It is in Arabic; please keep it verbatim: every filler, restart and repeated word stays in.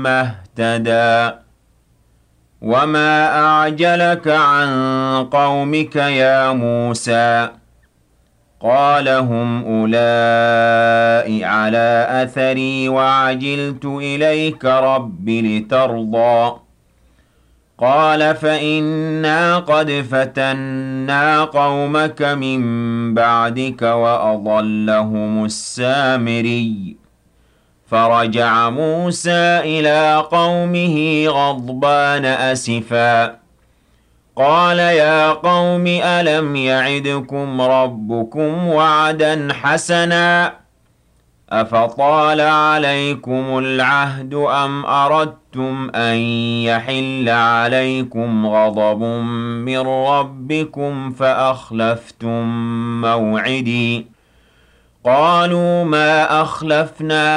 ثُمَّ اهْتَدَىٰ وَمَا أَعْجَلَكَ عَن قَوْمِكَ يَا مُوسَىٰ قَالَ هُمْ أُولَاءِ عَلَىٰ أَثَرِي وَعَجِلْتُ إِلَيْكَ رَبِّ لِتَرْضَىٰ قَالَ فَإِنَّا قَدْ فَتَنَّا قَوْمَكَ مِن بَعْدِكَ وَأَضَلَّهُمُ السَّامِرِيُّ فَرَجَعَ مُوسَىٰ إِلَىٰ قَوْمِهِ غَضْبَانَ أَسِفًا قَالَ يَا قَوْمِ أَلَمْ يَعِدْكُمْ رَبُّكُمْ وَعْدًا حَسَنًا أَفَطَالَ عَلَيْكُمُ الْعَهْدُ أَمْ أَرَدتُّمْ أَن يَحِلَّ عَلَيْكُمْ غَضَبٌ مِّن رَّبِّكُمْ فَأَخْلَفْتُم مَّوْعِدِي قَالُوا مَا أَخْلَفْنَا